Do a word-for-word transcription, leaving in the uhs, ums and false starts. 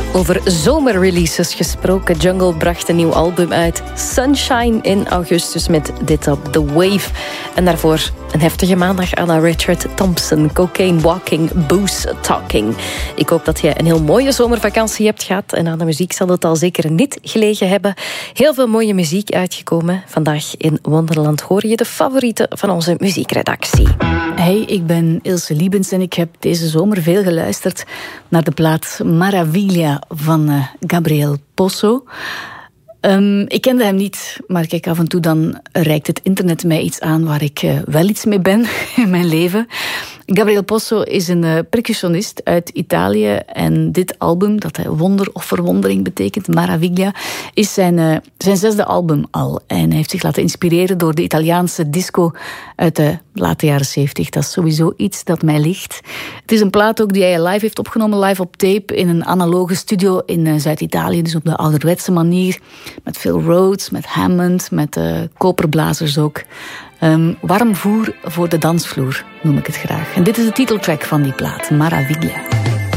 Over zomerreleases gesproken. Jungle bracht een nieuw album uit. Sunshine in augustus met dit op The Wave. En daarvoor een heftige maandag à la Richard Thompson. Cocaine Walking, Booze Talking. Ik hoop dat je een heel mooie zomervakantie hebt gehad. En aan de muziek zal het al zeker niet gelegen hebben. Heel veel mooie muziek uitgekomen. Vandaag in Wonderland hoor je de favorieten van onze muziekredactie. Hey, ik ben Ilse Liebens en ik heb deze zomer veel geluisterd naar de plaat Maravilla van uh, Gabriel Pozo. Um, ik kende hem niet, maar kijk, af en toe dan reikt het internet mij iets aan waar ik uh, wel iets mee ben in mijn leven. Gabriel Pozo is een uh, percussionist uit Italië en dit album, dat uh, wonder of verwondering betekent, Maravilla, is zijn, uh, zijn zesde album al. En hij heeft zich laten inspireren door de Italiaanse disco uit de late jaren zeventig. Dat is sowieso iets dat mij ligt. Het is een plaat ook die hij live heeft opgenomen, live op tape, in een analoge studio in uh, Zuid-Italië, dus op de ouderwetse manier, met veel Rhodes, met Hammond, met uh, koperblazers ook. Um, warm voer voor de dansvloer, noem ik het graag. En dit is de titeltrack van die plaat, Maravilla.